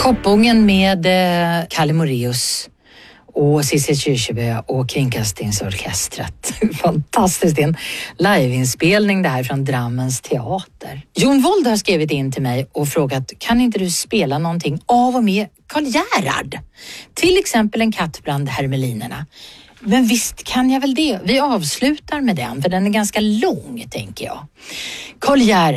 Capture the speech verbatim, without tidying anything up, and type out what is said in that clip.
Koppungen med eh, Kalle Moraeus och Cissi Kyrkjebø och Kringkastingsorkestret. Fantastiskt, det är en liveinspelning det här från Drammens teater. Jon Wold har skrivit in till mig och frågat, kan inte du spela någonting av och med Karl Gerhard? Till exempel En katt bland hermelinerna. Men visst kan jag väl det. Vi avslutar med den, för den är ganska lång, tänker jag. Karl Gerhard.